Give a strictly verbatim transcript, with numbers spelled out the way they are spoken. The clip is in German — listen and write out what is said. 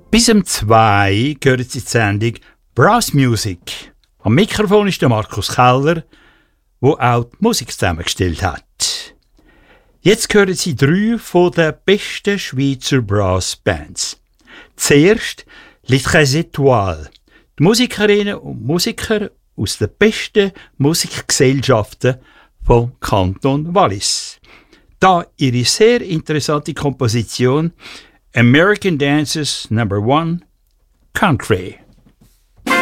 Bis um zwei hören Sie die Sendung Brass Music. Am Mikrofon ist der Markus Keller, der auch die Musik zusammengestellt hat. Jetzt hören Sie drei von den besten Schweizer Brassbands. Zuerst «Les Tres Étoiles», die Musikerinnen und Musiker aus den besten Musikgesellschaften vom Kanton Wallis. Da ihre sehr interessante Komposition American Dances Number One Country.